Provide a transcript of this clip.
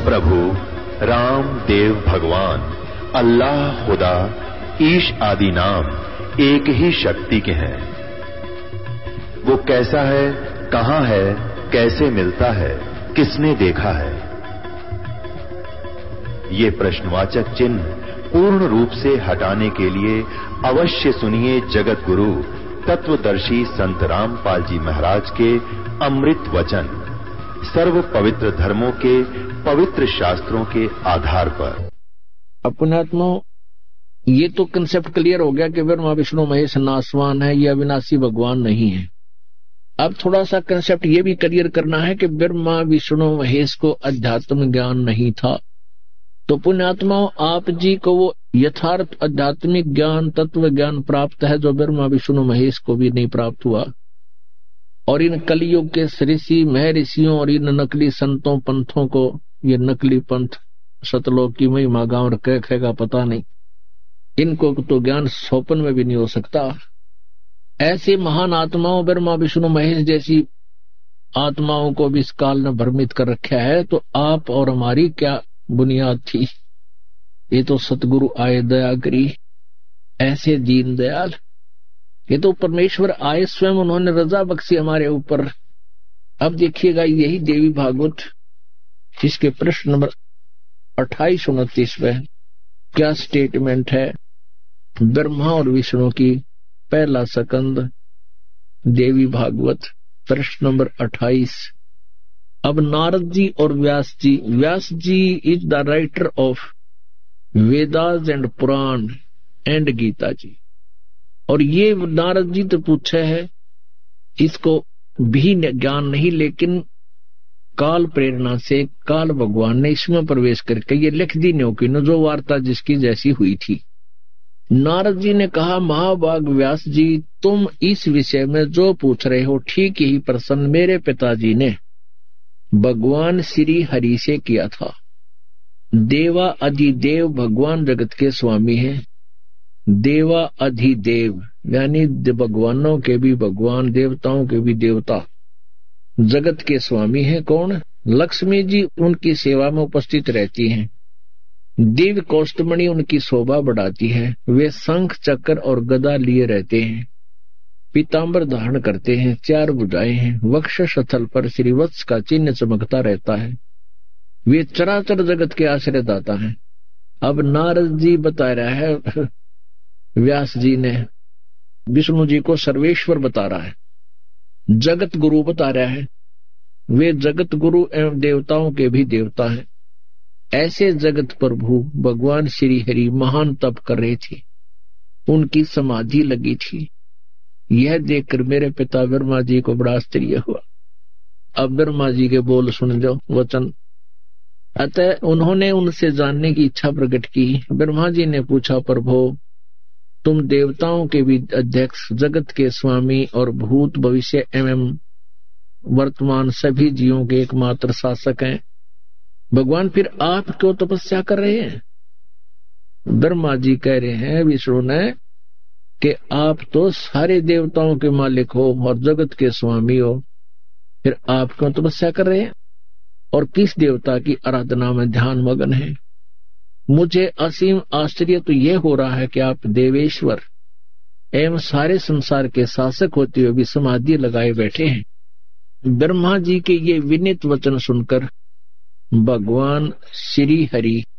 प्रभु राम देव भगवान अल्लाह खुदा ईश आदि नाम एक ही शक्ति के हैं। वो कैसा है, कहां है, कैसे मिलता है, किसने देखा है? ये प्रश्नवाचक चिन्ह पूर्ण रूप से हटाने के लिए अवश्य सुनिए जगत गुरु तत्वदर्शी संत रामपाल जी महाराज के अमृत वचन, सर्व पवित्र धर्मों के पवित्र शास्त्रों के आधार पर। अपनात्मा, ये तो कंसेप्ट क्लियर हो गया कि ब्रह्मा विष्णु महेश नासवान है, ये अविनाशी भगवान नहीं है। अब थोड़ा सा कंसेप्ट ये भी क्लियर करना है कि ब्रह्मा विष्णु महेश को अध्यात्म ज्ञान नहीं था। तो पुण्यात्माओं, आप जी को वो यथार्थ आध्यात्मिक ज्ञान, तत्व ज्ञान प्राप्त है जो ब्रह्मा विष्णु महेश को भी नहीं प्राप्त हुआ। और इन कलयुग के ऋषि महर्षियों और इन नकली संतों पंथों को, ये नकली पंथ सतलोक की महिमा गांव कहेगा पता नहीं, इनको तो ज्ञान स्वप्न में भी नहीं हो सकता। ऐसे महान आत्माओं ब्रह्मा विष्णु महेश जैसी आत्माओं को भी इस काल ने भ्रमित कर रखा है। तो आप और हमारी क्या बुनियाद थी? ये तो सतगुरु आए दया करी, ऐसे दीन दयाल, ये तो परमेश्वर आए स्वयं, उन्होंने रजा बख्शी हमारे ऊपर। अब देखिएगा यही देवी भागवत, जिसके प्रश्न नंबर 28-29 में क्या स्टेटमेंट है। ब्रह्मा और विष्णु की पहला स्कंद, देवी भागवत, प्रश्न नंबर 28। अब नारद जी और व्यास जी is the writer of Vedas and Purana and Gita जी। और ये नारद जी तो पूछे है, इसको भी ज्ञान नहीं, लेकिन काल प्रेरणा से काल भगवान ने इसमें प्रवेश करके ये लिख दी न्यों न जो वार्ता जिसकी जैसी हुई थी। नारद जी ने कहा, महाभाग व्यास जी, तुम इस विषय में जो पूछ रहे हो ठीक यही प्रश्न मेरे पिताजी ने भगवान श्री हरि से किया था। देवा अधिदेव भगवान जगत के स्वामी हैं। देवा अधिदेव यानी भगवानों के भी भगवान, देवताओं के भी देवता, जगत के स्वामी हैं। कौन? लक्ष्मी जी उनकी सेवा में उपस्थित रहती हैं। दिव्य कौस्तमणि उनकी शोभा बढ़ाती है। वे शंख चक्र और गदा लिए रहते हैं, पीतांबर धारण करते हैं, 4 भुजाएं हैं, वक्ष स्थल पर श्रीवत्स का चिन्ह चमकता रहता है। वे चराचर जगत के आश्रयदाता हैं। अब नारद जी बता रहा है, व्यास जी ने विष्णु जी को सर्वेश्वर बता रहा है, जगत गुरु बता रहा है। वे जगत गुरु एवं देवताओं के भी देवता हैं। ऐसे जगत प्रभु भगवान श्री हरि महान तप कर रहे थे, उनकी समाधि लगी थी। यह देखकर मेरे पिता ब्रह्मा जी को बड़ा आश्चर्य हुआ। अब ब्रह्मा जी के बोल सुन जो वचन। अतः उन्होंने उनसे जानने की इच्छा प्रकट की। ब्रह्मा जी ने पूछा, प्रभु तुम देवताओं के भी अध्यक्ष, जगत के स्वामी और भूत भविष्य एवं वर्तमान सभी जीवों के एकमात्र शासक हैं। भगवान फिर आप क्यों तपस्या कर रहे हैं? ब्रह्मा जी कह रहे हैं विष्णु ने कि आप तो सारे देवताओं के मालिक हो और जगत के स्वामी हो, फिर आप क्यों तपस्या कर रहे हैं और किस देवता की आराधना में ध्यान मगन है? मुझे असीम आश्चर्य तो यह हो रहा है कि आप देवेश्वर एवं सारे संसार के शासक होते हुए भी समाधि लगाए बैठे हैं। ब्रह्मा जी के ये विनीत वचन सुनकर भगवान श्री हरि